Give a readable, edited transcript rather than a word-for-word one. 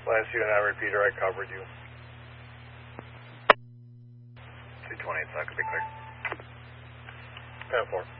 Last unit, I repeater, I covered you. 228, so that could be clear. 10-4.